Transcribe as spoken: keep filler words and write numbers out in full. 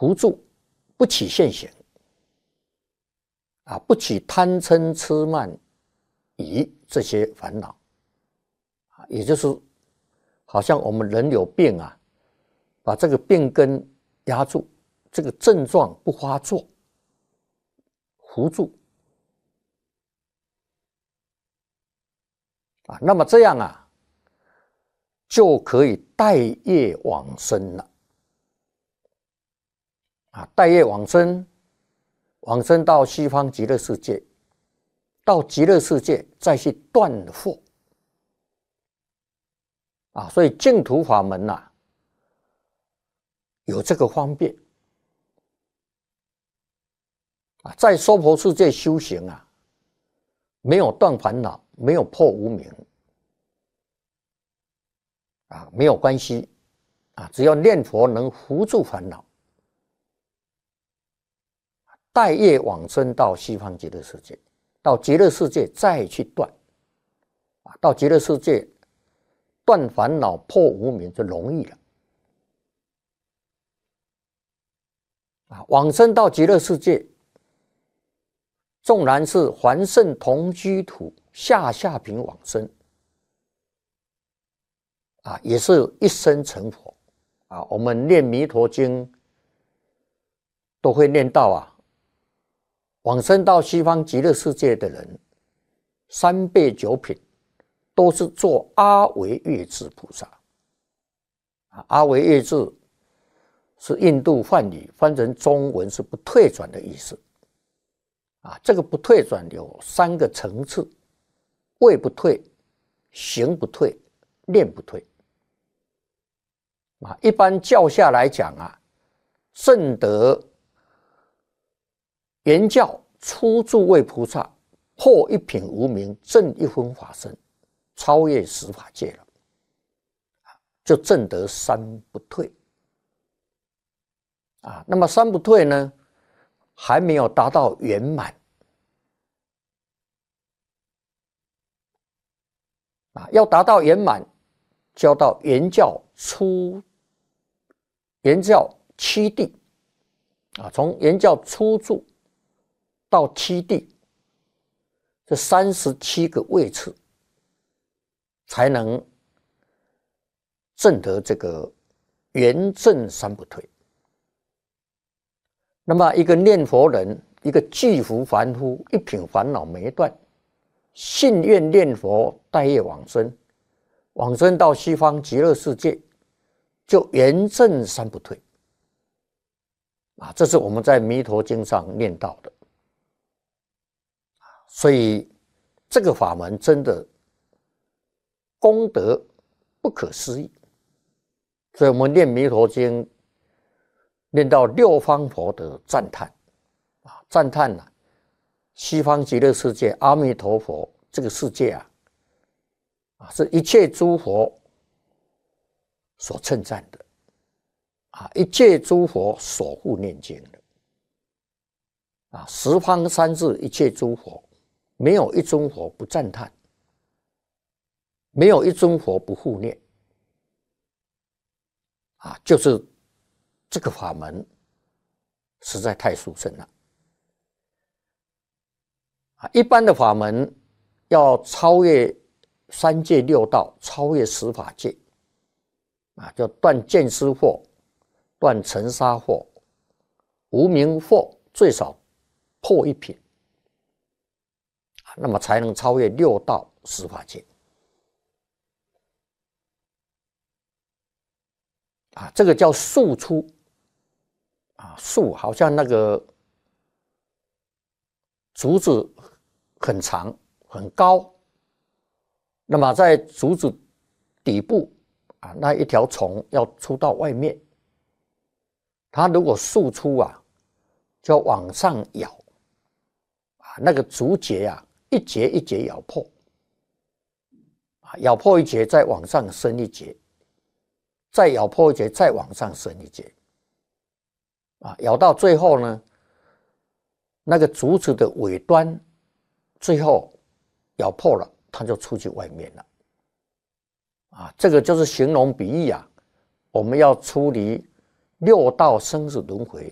扶助，不起现行，啊，不起贪嗔痴慢疑这些烦恼，啊，也就是好像我们人有病啊，把这个病根压住，这个症状不发作，扶助，啊，那么这样啊，就可以带业往生了。啊，带业往生，往生到西方极乐世界，到极乐世界再去断惑。啊，所以净土法门呐、啊，有这个方便。啊，在娑婆世界修行啊，没有断烦恼，没有破无明，啊，没有关系。啊，只要念佛能扶助烦恼。带业往生到西方极乐世界，到极乐世界再去断，啊，到极乐世界断烦恼破无明就容易了。啊，往生到极乐世界，纵然是还圣同居土下下品往生，啊，也是一生成佛。啊，我们念弥陀经都会念到啊。往生到西方极乐世界的人，三辈九品都是做阿惟越致菩萨。啊，阿惟越致是印度梵语，翻成中文是不退转的意思。啊，这个不退转有三个层次：位不退、行不退、念不退。啊，一般教下来讲啊，圣德原教初住位菩萨，破一品无明，证一分法身，超越十法界了，就证得三不退。啊，那么三不退呢，还没有达到圆满。啊，要达到圆满，就要到原教初，原教七地。啊，从原教初住到七地，这三十七个位次，才能证得这个圆正三不退。那么一个念佛人，一个具福凡夫，一品烦恼没断，信愿念佛，带业往生，往生到西方极乐世界，就圆正三不退。啊，这是我们在弥陀经上念到的。所以这个法门真的功德不可思议。所以我们念弥陀经，念到六方佛的赞叹，啊，赞叹啊，西方极乐世界阿弥陀佛这个世界啊，啊，是一切诸佛所称赞的，啊，一切诸佛所护念经的，啊，十方三世一切诸佛，没有一尊佛不赞叹，没有一尊佛不护念，啊，就是这个法门实在太殊胜了。啊，一般的法门要超越三界六道，超越十法界，啊，就断见思惑，断尘沙惑，无明惑，最少破一品，那么才能超越六道十法界。啊，这个叫树出。啊，树好像那个竹子很长很高，那么在竹子底部啊，那一条虫要出到外面，它如果树出啊，就往上咬，啊，那个竹节啊，一节一节咬破，啊，咬破一节再往上升一节，再咬破一节再往上升一节。啊，咬到最后呢，那个竹子的尾端，最后咬破了，它就出去外面了。啊，这个就是形容比喻啊，我们要出离六道生死轮回，